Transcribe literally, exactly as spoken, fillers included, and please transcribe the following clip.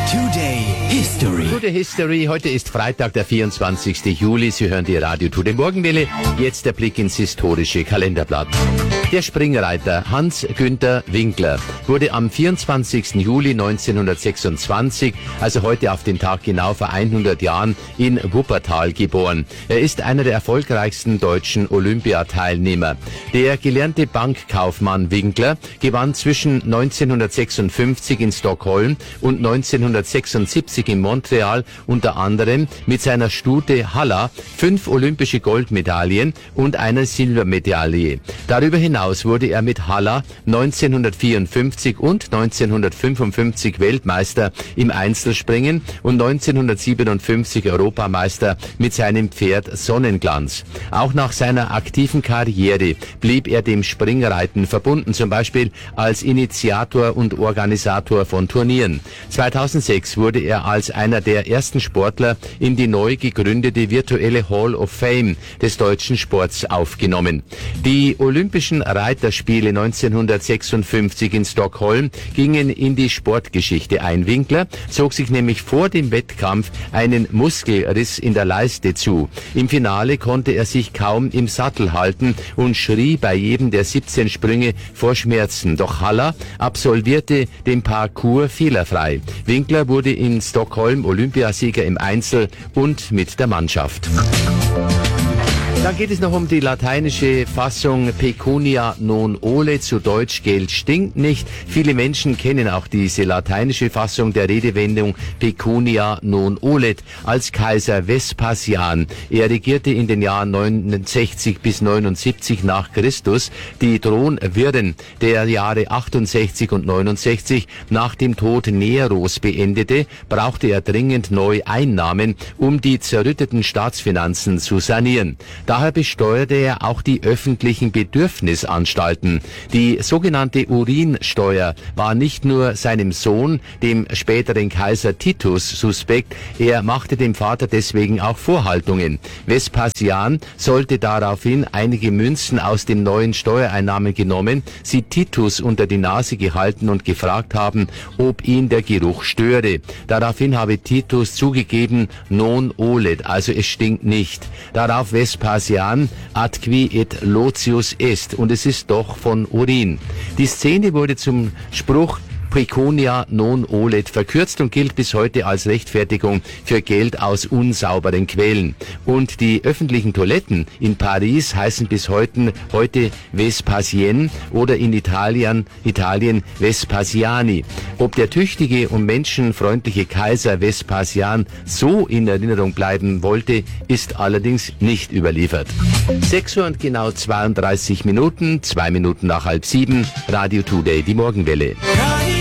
Today History. Today History. Heute ist Freitag, der vierundzwanzigste Juli. Sie hören die Radio Today Morgenwelle. Jetzt der Blick ins historische Kalenderblatt. Der Springreiter Hans-Günther Winkler wurde am vierundzwanzigsten Juli neunzehnhundertsechsundzwanzig, also heute auf den Tag genau vor hundert Jahren, in Wuppertal geboren. Er ist einer der erfolgreichsten deutschen Olympiateilnehmer. Der gelernte Bankkaufmann Winkler gewann zwischen neunzehnhundertsechsundfünfzig in Stockholm und neunzehnhundertsechsundsiebzig in Montreal unter anderem mit seiner Stute Halla fünf olympische Goldmedaillen und eine Silbermedaille. Darüber hinaus wurde er mit Halla neunzehnhundertvierundfünfzig und neunzehnhundertfünfundfünfzig Weltmeister im Einzelspringen und neunzehnhundertsiebenundfünfzig Europameister mit seinem Pferd Sonnenglanz. Auch nach seiner aktiven Karriere blieb er dem Springreiten verbunden, zum Beispiel als Initiator und Organisator von Turnieren. zweitausendsechs wurde er als einer der ersten Sportler in die neu gegründete virtuelle Hall of Fame des deutschen Sports aufgenommen. Die Olympischen Reiterspiele neunzehnhundertsechsundfünfzig in Stockholm gingen in die Sportgeschichte ein. Winkler zog sich nämlich vor dem Wettkampf einen Muskelriss in der Leiste zu. Im Finale konnte er sich kaum im Sattel halten und schrie bei jedem der siebzehn Sprünge vor Schmerzen. Doch Halla absolvierte den Parcours fehlerfrei. Winkler wurde in Stockholm Olympiasieger im Einzel und mit der Mannschaft. Dann geht es noch um die lateinische Fassung Pecunia non olet, zu Deutsch Geld stinkt nicht. Viele Menschen kennen auch diese lateinische Fassung der Redewendung Pecunia non olet als Kaiser Vespasian. Er regierte in den Jahren neunundsechzig bis neunundsiebzig nach Christus. Die Thronwirren der Jahre achtundsechzig und neunundsechzig nach dem Tod Neros beendete, brauchte er dringend neue Einnahmen, um die zerrütteten Staatsfinanzen zu sanieren. Daher besteuerte er auch die öffentlichen Bedürfnisanstalten. Die sogenannte Urinsteuer war nicht nur seinem Sohn, dem späteren Kaiser Titus, suspekt, er machte dem Vater deswegen auch Vorhaltungen. Vespasian sollte daraufhin einige Münzen aus den neuen Steuereinnahmen genommen, sie Titus unter die Nase gehalten und gefragt haben, ob ihn der Geruch störe. Daraufhin habe Titus zugegeben, non olet, also es stinkt nicht. Darauf Vespasian ad qui et lotius est, und es ist doch von Urin. Die Szene wurde zum Spruch Pecunia non olet verkürzt und gilt bis heute als Rechtfertigung für Geld aus unsauberen Quellen. Und die öffentlichen Toiletten in Paris heißen bis heute, heute Vespasien oder in Italien, Italien Vespasiani. Ob der tüchtige und menschenfreundliche Kaiser Vespasian so in Erinnerung bleiben wollte, ist allerdings nicht überliefert. sechs Uhr und genau zweiunddreißig Minuten, zwei Minuten nach halb sieben, Radio Today, die Morgenwelle.